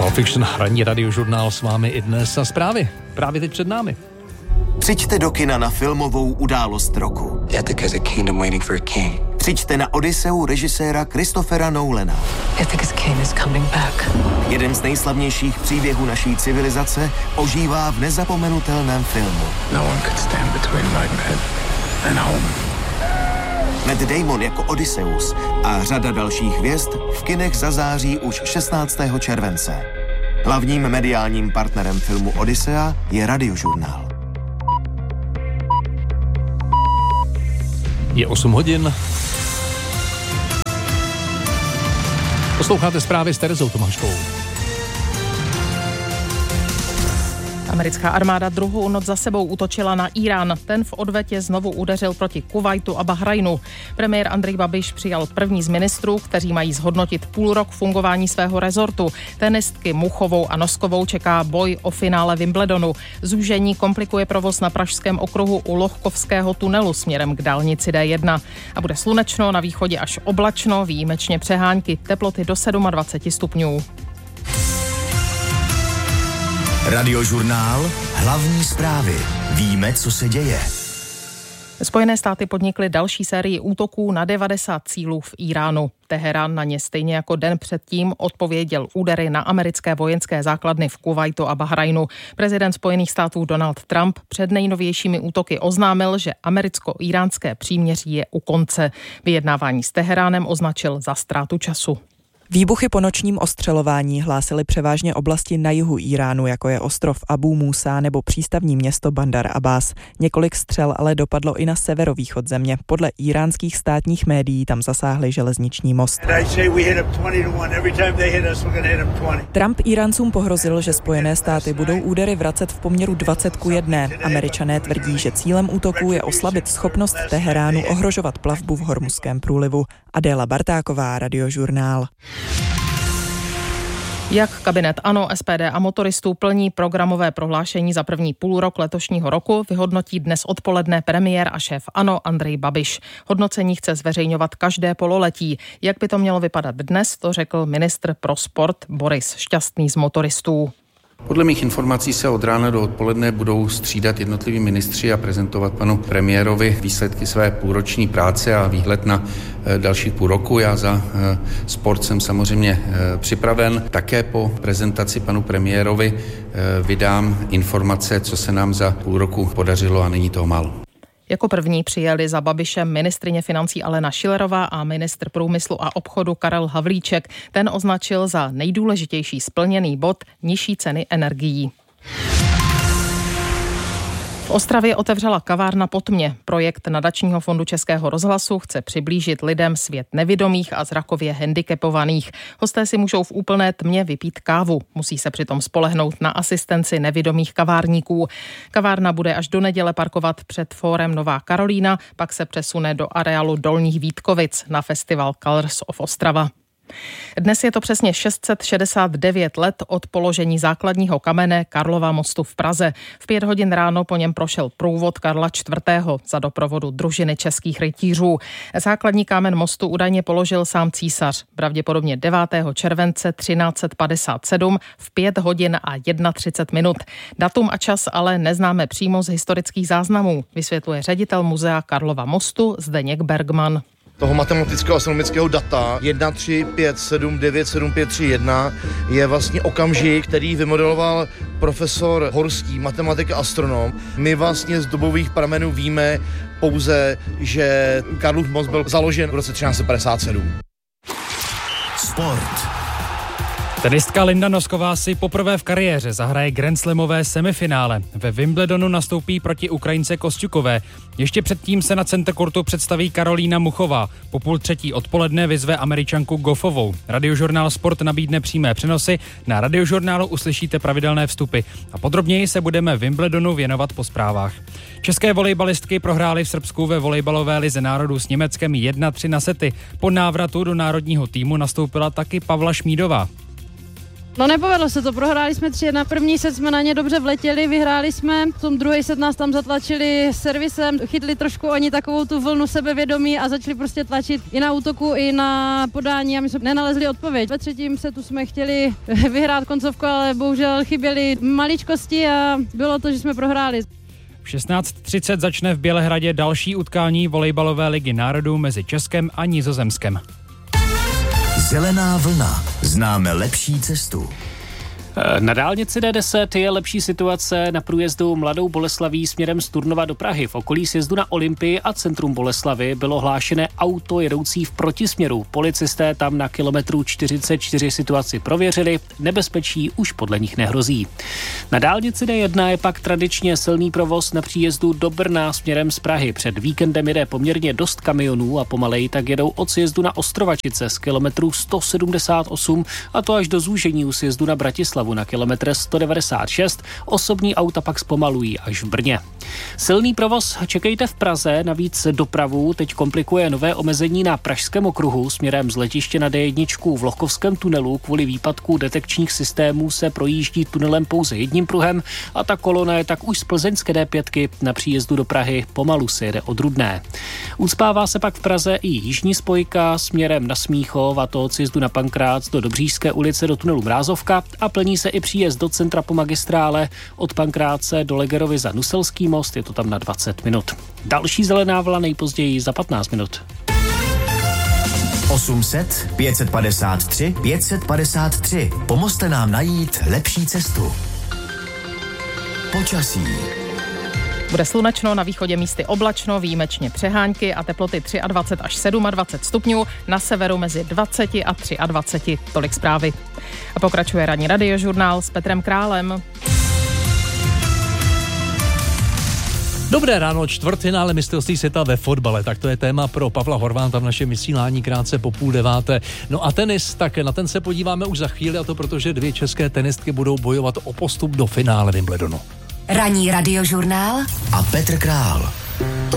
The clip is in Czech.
Pulp Fiction, ranní radiožurnál s vámi i dnes a zprávy právě teď před námi. Přijďte do kina na filmovou událost roku. Ithaca's a kingdom waiting for a king. Přijďte na Odysseu režiséra Christophera Nolana. Ithaca's king is coming back. Jeden z nejslavnějších příběhů naší civilizace ožívá v nezapomenutelném filmu. No one could stand between Maidenhead and home. Matt Damon jako Odysseus a řada dalších hvězd v kinech zazáří už 16. července. Hlavním mediálním partnerem filmu Odyssea je Radiožurnál. Je 8 hodin. Posloucháte zprávy s Terezou Tomáškou. Americká armáda druhou noc za sebou útočila na Irán. Ten v odvetě znovu udeřil proti Kuvajtu a Bahrajnu. Premiér Andrej Babiš přijal první z ministrů, kteří mají zhodnotit půlrok fungování svého rezortu. Tenistky Muchovou a Noskovou čeká boj o finále Wimbledonu. Zúžení komplikuje provoz na Pražském okruhu u Lohkovského tunelu směrem k dálnici D1. A bude slunečno, na východě až oblačno, výjimečně přehánky, teploty do 27 stupňů. Radiožurnál, hlavní zprávy. Víme, co se děje. Spojené státy podnikly další sérii útoků na 90 cílů v Iránu. Teherán na ně stejně jako den předtím odpověděl údery na americké vojenské základny v Kuvajtu a Bahrajnu. Prezident Spojených států Donald Trump před nejnovějšími útoky oznámil, že americko-iránské příměří je u konce. Vyjednávání s Teheránem označil za ztrátu času. Výbuchy po nočním ostřelování hlásily převážně oblasti na jihu Iránu, jako je ostrov Abu Musa nebo přístavní město Bandar Abbas. Několik střel ale dopadlo i na severovýchod země. Podle iránských státních médií tam zasáhly železniční most. Trump Iráncům pohrozil, že Spojené státy budou údery vracet v poměru 20:1. Američané tvrdí, že cílem útoků je oslabit schopnost Teheránu ohrožovat plavbu v Hormuzském průlivu. Adéla Bartáková, Radiožurnál. Jak kabinet ANO, SPD a motoristů plní programové prohlášení za první půlrok letošního roku, vyhodnotí dnes odpoledne premiér a šéf ANO Andrej Babiš. Hodnocení chce zveřejňovat každé pololetí. Jak by to mělo vypadat dnes, to řekl ministr pro sport Boris Šťastný z motoristů. Podle mých informací se od rána do odpoledne budou střídat jednotliví ministři a prezentovat panu premiérovi výsledky své půlroční práce a výhled na další půl roku. Já za sport jsem samozřejmě připraven. Také po prezentaci panu premiérovi vydám informace, co se nám za půl roku podařilo a není toho málo. Jako první přijeli za Babišem ministryně financí Alena Schillerová a ministr průmyslu a obchodu Karel Havlíček. Ten označil za nejdůležitější splněný bod nižší ceny energií. V Ostravě otevřela kavárna po tmě. Projekt Nadačního fondu Českého rozhlasu chce přiblížit lidem svět nevidomých a zrakově handicapovaných. Hosté si můžou v úplné tmě vypít kávu. Musí se přitom spolehnout na asistenci nevidomých kavárníků. Kavárna bude až do neděle parkovat před fórem Nová Karolína, pak se přesune do areálu Dolních Vítkovic na festival Colors of Ostrava. Dnes je to přesně 669 let od položení základního kamene Karlova mostu v Praze. V 5 hodin ráno po něm prošel průvod Karla IV. Za doprovodu družiny českých rytířů. Základní kámen mostu údajně položil sám císař, pravděpodobně 9. července 1357 v 5 hodin a 31 minut. Datum a čas ale neznáme přímo z historických záznamů, vysvětluje ředitel muzea Karlova mostu Zdeněk Bergman. Toho matematického astronomického data 135797531 je vlastně okamžik, který vymodeloval profesor Horský, matematik a astronom. My vlastně z dobových pramenů víme pouze, že Karlův most byl založen v roce 1357. Sport. Tenistka Linda Nosková si poprvé v kariéře zahraje grandslamové semifinále. Ve Wimbledonu nastoupí proti Ukrajince Kosťukové. Ještě předtím se na center courtu představí Karolína Muchová. Po 2:30 odpoledne vyzve Američanku Goffovou. Radiožurnál Sport nabídne přímé přenosy. Na Radiožurnálu uslyšíte pravidelné vstupy. A podrobněji se budeme Wimbledonu věnovat po zprávách. České volejbalistky prohrály v Srbsku ve volejbalové lize národů s Německem 1-3 na sety. Po návratu do národního týmu nastoupila taky Pavla Šmídová. No nepovedlo se to, prohráli jsme 3-1, první set jsme na ně dobře vletěli, vyhráli jsme, v tom druhý set nás tam zatlačili servisem, chytli trošku oni takovou tu vlnu sebevědomí a začali prostě tlačit i na útoku, i na podání a my jsme nenalezli odpověď. Ve třetím setu jsme chtěli vyhrát koncovku, ale bohužel chyběly maličkosti a bylo to, že jsme prohráli. V 16:30 začne v Bělehradě další utkání volejbalové ligy národů mezi Českem a Nizozemskem. Zelená vlna. Známe lepší cestu. Na dálnici D10 je lepší situace na průjezdu Mladou Boleslaví směrem z Turnova do Prahy. V okolí sjezdu na Olympii a centrum Boleslavy bylo hlášené auto jedoucí v protisměru. Policisté tam na kilometru 44 situaci prověřili, nebezpečí už podle nich nehrozí. Na dálnici D1 je pak tradičně silný provoz na příjezdu do Brna směrem z Prahy. Před víkendem jede poměrně dost kamionů a pomalej tak jedou od sjezdu na Ostrovačice z kilometru 178 a to až do zúžení u sjezdu na Bratislavu na kilometr 196, osobní auta pak zpomalují až v Brně. Silný provoz čekejte v Praze, navíc dopravu teď komplikuje nové omezení na Pražském okruhu směrem z letiště na D1 v Lochkovském tunelu. Kvůli výpadku detekčních systémů se projíždí tunelem pouze jedním pruhem a ta kolona je tak už z plzeňské D5 na příjezdu do Prahy pomalu se jede od Rudné. Ucpává se pak v Praze i jižní spojka směrem na Smíchov, a to od sjezdu na Pankrác do Dobříšské ulice do tunelu Mrázovka a plní se i příjezd do centra po magistrále od Pankráce do Legerovy za Nuselský most, je to tam na 20 minut. Další zelená vlna nejpozději za 15 minut. 800 553 553. Pomozte nám najít lepší cestu. Počasí. Bude slunečno, na východě místy oblačno, výjimečně přehánky a teploty 23 až 27 stupňů, na severu mezi 20 a 23. Tolik zprávy. A pokračuje ranní radiožurnál s Petrem Králem. Dobré ráno, čtvrtfinále mistrovství světa ve fotbale, tak to je téma pro Pavla Horvánta v našem vysílání krátce po 8:30. No a tenis, tak na ten se podíváme už za chvíli, a to protože 2 české tenistky budou bojovat o postup do finále Wimbledonu. Ranní radiožurnál a Petr Král.